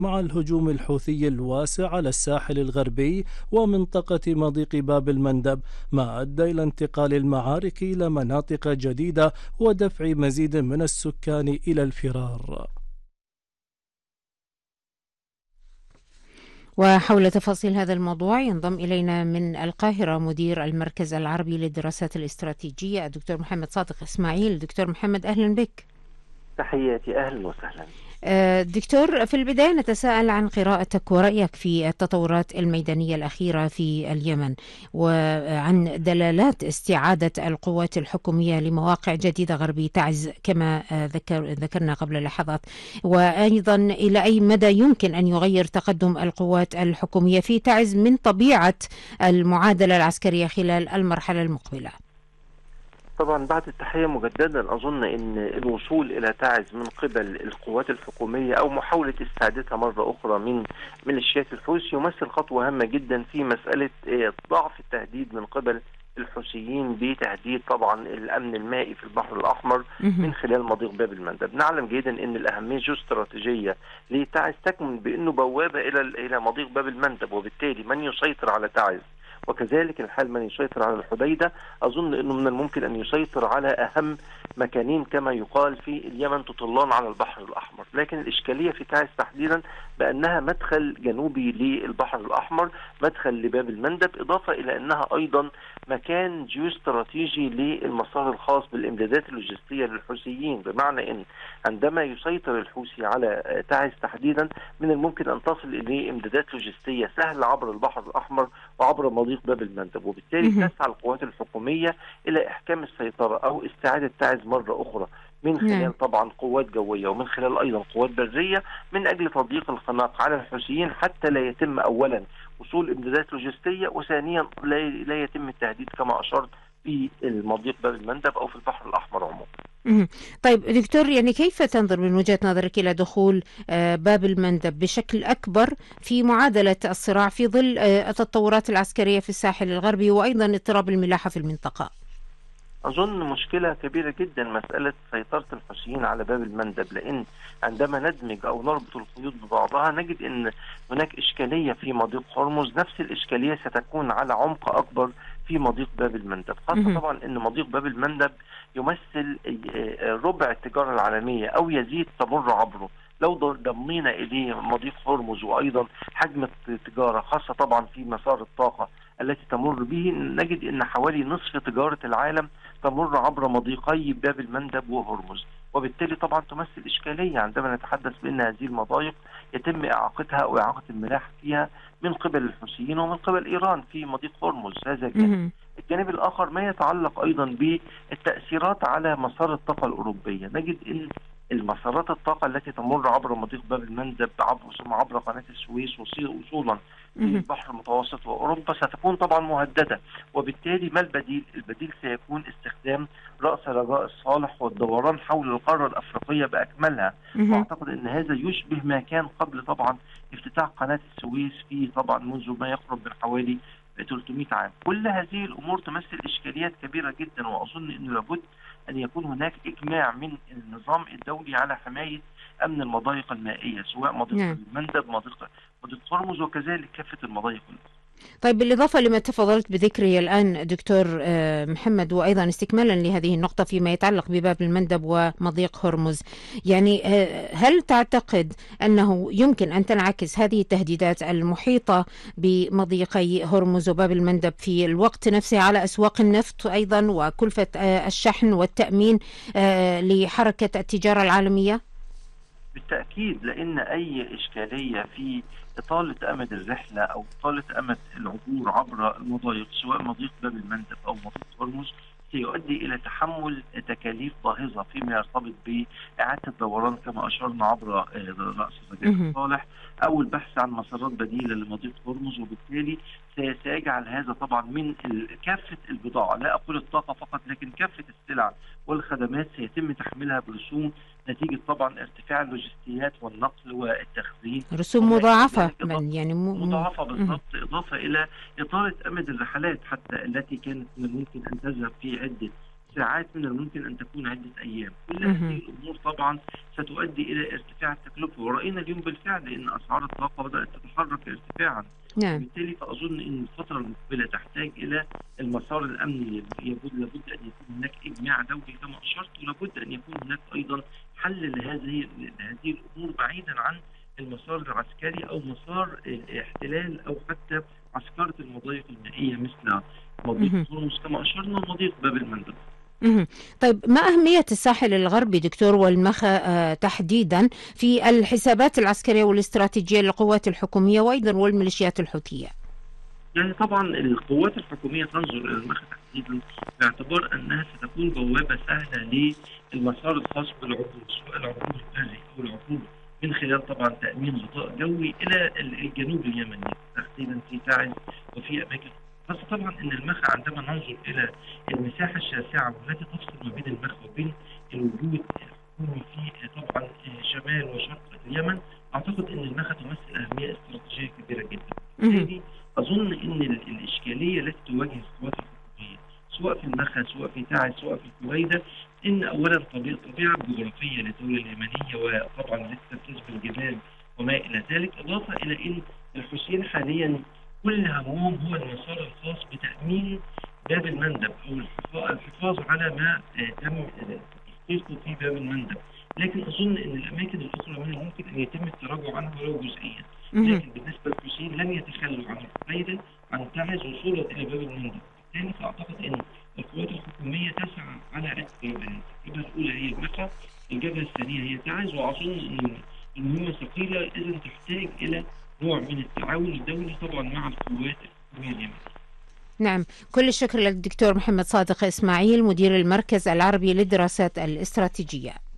مع الهجوم الحوثي الواسع على الساحل الغربي ومنطقة مضيق باب المندب، ما أدى إلى انتقال المعارك إلى مناطق جديدة ودفع مزيد من السكان إلى الفرار. وحول تفاصيل هذا الموضوع ينضم إلينا من القاهرة مدير المركز العربي للدراسات الاستراتيجية الدكتور محمد صادق إسماعيل. دكتور محمد، أهلا بك. تحياتي، أهلا وسهلا. دكتور، في البداية نتساءل عن قراءتك ورأيك في التطورات الميدانية الأخيرة في اليمن، وعن دلالات استعادة القوات الحكومية لمواقع جديدة غربي تعز كما ذكرنا قبل لحظات، وأيضا إلى أي مدى يمكن أن يغير تقدم القوات الحكومية في تعز من طبيعة المعادلة العسكرية خلال المرحلة المقبلة. طبعا بعد التحية مجددا، أظن أن الوصول إلى تعز من قبل القوات الحكومية أو محاولة استعادتها مرة أخرى من ميليشيات الحوثي يمثل خطوة هامة جدا في مسألة ضعف التهديد من قبل الحوثيين بتهديد طبعا الأمن المائي في البحر الأحمر من خلال مضيق باب المندب. نعلم جيدا أن الأهمية جيوستراتيجية لتعز تكمن بأنه بوابة إلى مضيق باب المندب، وبالتالي من يسيطر على تعز وكذلك الحال من يسيطر على الحديدة أظن أنه من الممكن أن يسيطر على أهم مكانين كما يقال في اليمن تطلان على البحر الأحمر. لكن الإشكالية في تعز تحديدا بأنها مدخل جنوبي للبحر الأحمر، مدخل لباب المندب، إضافة إلى أنها أيضا مكان جيوستراتيجي للمسار الخاص بالإمدادات اللوجستية للحوثيين، بمعنى أن عندما يسيطر الحوثي على تعز تحديدا من الممكن أن تصل إليه إمدادات لوجستية سهلة عبر البحر الأحمر وعبر مضيق باب المندب، وبالتالي تسعى القوات الحكومية إلى إحكام السيطرة أو استعادة تعز مرة أخرى من خلال طبعا قوات جوية ومن خلال أيضا قوات برية من أجل تضييق الخناق على الحوثيين حتى لا يتم أولا وصول إمدادات لوجستية، وثانيا لا يتم التهديد كما أشرت في المضيق باب المندب أو في البحر الأحمر عموما. طيب دكتور، يعني كيف تنظر من وجهة نظرك إلى دخول باب المندب بشكل أكبر في معادلة الصراع في ظل التطورات العسكرية في الساحل الغربي وأيضا اضطراب الملاحة في المنطقة؟ أظن مشكلة كبيرة جدا مسألة سيطرة الحوثيين على باب المندب، لأن عندما ندمج أو نربط الخيوط ببعضها نجد أن هناك إشكالية في مضيق هرمز، نفس الإشكالية ستكون على عمق أكبر في مضيق باب المندب، خاصة طبعا أن مضيق باب المندب يمثل ربع التجارة العالمية أو يزيد تمر عبره. لو ضمينا إليه مضيق هرمز وأيضا حجم التجارة خاصة طبعا في مسار الطاقة التي تمر به، نجد أن حوالي نصف تجارة العالم تمر عبر مضيقي باب المندب وهرمز، وبالتالي طبعا تمثل إشكالية عندما نتحدث بأن هذه المضايق يتم إعاقتها أو إعاقة الملاحة فيها من قبل الحوثيين ومن قبل إيران في مضيق هرمز. هذا جانب. الجانب الآخر ما يتعلق أيضا بالتأثيرات على مسار الطاقة الأوروبية، نجد أن المسارات الطاقة التي تمر عبر مضيق باب المندب ثم عبر قناة السويس وصولا في البحر المتوسط وأوروبا ستكون طبعا مهددة، وبالتالي ما البديل؟ البديل سيكون استخدام رأس رجاء الصالح والدوران حول القارة الأفريقية بأكملها، وأعتقد أن هذا يشبه ما كان قبل طبعا افتتاح قناة السويس في طبعا منذ ما يقرب من حوالي 300 عام. كل هذه الأمور تمثل إشكاليات كبيرة جدا، وأظن أنه لابد أن يكون هناك إجماع من النظام الدولي على حماية أمن المضايق المائية، سواء مضيق المندب مضيق هرمز وكذلك كافة المضايق. طيب، بالإضافة لما تفضلت بذكره الآن دكتور محمد، وأيضا استكمالا لهذه النقطة فيما يتعلق بباب المندب ومضيق هرمز، يعني هل تعتقد أنه يمكن أن تنعكس هذه التهديدات المحيطة بمضيقي هرمز وباب المندب في الوقت نفسه على أسواق النفط أيضا وكلفة الشحن والتأمين لحركة التجارة العالمية؟ بالتأكيد، لأن أي إشكالية في إطالة أمد الرحلة أو إطالة أمد العبور عبر المضايق سواء مضيق باب المندب أو مضيق هرمز سيؤدي إلى تحمل تكاليف باهظة فيما يرتبط بإعادة الدوران كما أشرنا عبر رأس رجاء الصالح أو البحث عن مسارات بديلة لمضيق هرمز، وبالتالي سيجعل هذا طبعا من كافة البضاعة، لا أقول الطاقة فقط لكن كافة السلع والخدمات سيتم تحميلها برسوم نتيجة طبعا ارتفاع اللوجستيات والنقل والتخزين، رسوم مضاعفة مضاعفة بالضبط، إضافة إلى إطالة أمد الرحلات حتى التي كانت من الممكن أن تذهب في عدة ساعات من الممكن أن تكون عدة أيام. كل هذه الأمور طبعا ستؤدي إلى ارتفاع التكلفة، ورأينا اليوم بالفعل أن أسعار الطاقة بدأت تتحرك ارتفاعا. بالتالي فأظن أن الفترة المقبلة تحتاج إلى المسار الأمني. لابد أن يكون هناك إجماع دولي كما أشرت، ولابد أن يكون هناك أيضا حل لهذه الأمور بعيدا عن المسار العسكري أو مسار احتلال أو حتى عسكرة المضايق المائية مثل مضيق هرمز كما أشرنا ومضيق باب المندب. طيب، ما أهمية الساحل الغربي دكتور والمخا تحديدا في الحسابات العسكرية والاستراتيجية للقوات الحكومية وأيضا والميليشيات الحوثية؟ يعني طبعا القوات الحكومية تنظر إلى المخا تحديدا باعتبار أنها ستكون بوابة سهلة للمسار الخاص بالعبور، سواء العبور البري أو العبور من خلال طبعا تأمين غطاء جوي إلى الجنوب اليمني تحديدا في تعز وفي أماكن. بس طبعا ان المخا عندما ننظر الى المساحه الشاسعه والتي تفصل ما بين المخا وبين الوجود الحكومي في طبعا شمال وشرق اليمن، اعتقد ان المخا تمثل اهميه استراتيجيه كبيره جدا. بالتالي اظن ان الاشكاليه التي تواجه القوات الحكوميه سواء في المخا سواء في تعز سواء في الحويده، ان اولا الطبيعه الجغرافيه للدوله اليمنيه وطبعا الاستفزاز بالجبال وما الى ذلك، اضافه الى ان الحوثيين حاليا كل همهم هو المسار الخاص بتأمين باب المندب أو الحفاظ على ما تم تحقيقه في باب المندب. لكن أظن أن الأماكن الأخرى من الممكن أن يتم التراجع عنها ولو جزئيا. لكن بالنسبة للحوثيين لن يتخلوا عن الحويدة عن تعز وصولا إلى باب المندب. بالتالي فأعتقد أن القوات الحكومية تسعى على عدة جبهات. الجبهة الأولى هي المخا، الجبهة الثانية هي تعز، وأظن أن المهمة ثقيلة إذا تحتاج إلى نوع من التعاون الدولي طبعا مع القوات الحكومية اليمنية. نعم، كل الشكر للدكتور محمد صادق إسماعيل مدير المركز العربي للدراسات الاستراتيجية.